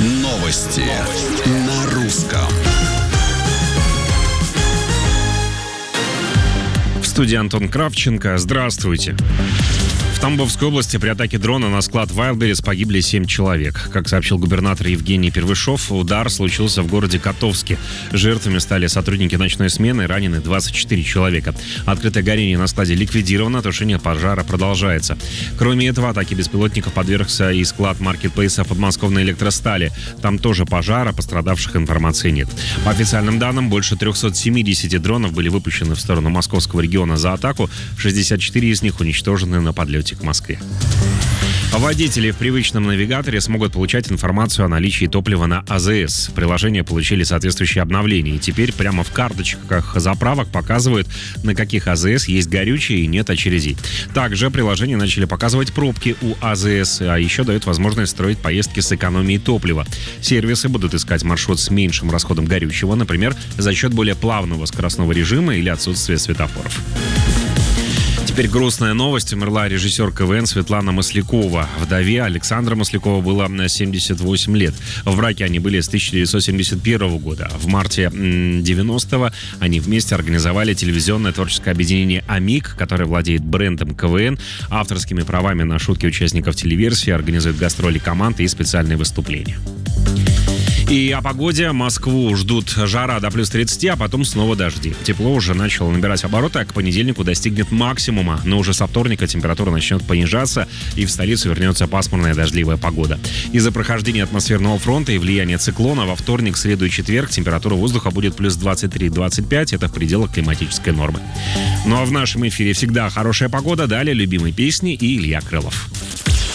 Новости на русском. В студии Антон Кравченко. Здравствуйте. В Тамбовской области при атаке дрона на склад Wildberries погибли 7 человек. Как сообщил губернатор Евгений Первышов, удар случился в городе Котовске. Жертвами стали сотрудники ночной смены, ранены 24 человека. Открытое горение на складе ликвидировано, тушение пожара продолжается. Кроме этого, атаке беспилотников подвергся и склад маркетплейса подмосковной электростали. Там тоже пожар, а пострадавших информации нет. По официальным данным, больше 370 дронов были выпущены в сторону московского региона за атаку. 64 из них уничтожены на подлете к Москве. Водители в привычном навигаторе смогут получать информацию о наличии топлива на АЗС. Приложения получили соответствующие обновления, и теперь прямо в карточках заправок показывают, на каких АЗС есть горючее и нет очередей. Также приложения начали показывать пробки у АЗС, а еще дают возможность строить поездки с экономией топлива. Сервисы будут искать маршрут с меньшим расходом горючего, например, за счет более плавного скоростного режима или отсутствия светофоров. Теперь грустная новость. Умерла режиссер КВН Светлана Маслякова. Вдове Александра Маслякова было 78 лет. В браке они были с 1971 года. В марте 90-го они вместе организовали телевизионное творческое объединение «Амик», которое владеет брендом КВН, авторскими правами на шутки участников телеверсии, организует гастроли команды и специальные выступления. И о погоде. Москву ждут жара до плюс 30, а потом снова дожди. Тепло уже начало набирать обороты, а к понедельнику достигнет максимума. Но уже со вторника температура начнет понижаться, и в столицу вернется пасмурная дождливая погода. Из-за прохождения атмосферного фронта и влияния циклона во вторник, среду и четверг температура воздуха будет плюс 23-25. Это в пределах климатической нормы. Ну а в нашем эфире всегда хорошая погода. Далее любимые песни и Илья Крылов.